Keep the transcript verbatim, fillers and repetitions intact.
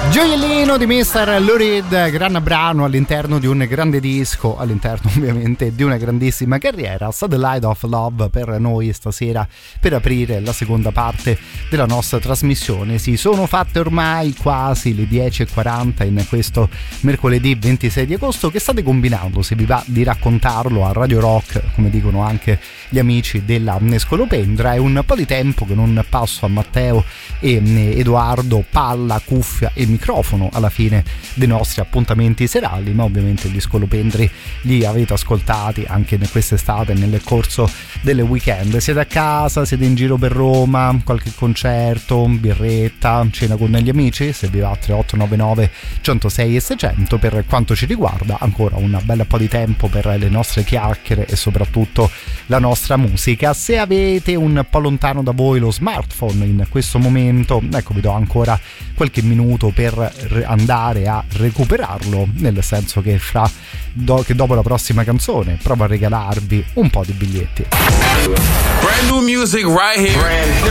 Gioiellino di mister Lou Reed, gran brano all'interno di un grande disco, all'interno ovviamente di una grandissima carriera. Satellite of Love per noi stasera, per aprire la seconda parte della nostra trasmissione. Si sono fatte ormai quasi le dieci e quaranta in questo mercoledì ventisei di agosto. Che state combinando? Se vi va di raccontarlo a Radio Rock, come dicono anche gli amici della Scolopendra. È un po' di tempo che non passo a Matteo e Edoardo palla, cuffia e microfono alla fine dei nostri appuntamenti serali, ma ovviamente gli Scolopendri li avete ascoltati anche in quest'estate nel corso delle weekend. Siete a casa, siete in giro per Roma, qualche concerto, birretta, cena con gli amici? Se vi va tre otto nove nove centosei e seicento. Per quanto ci riguarda ancora un bel po' di tempo per le nostre chiacchiere e soprattutto la nostra musica. Se avete un po' lontano da voi lo smartphone in questo momento, ecco, vi do ancora qualche minuto per andare a recuperarlo, nel senso che fra do, che dopo la prossima canzone provo a regalarvi un po' di biglietti. Brand new music right here. Brand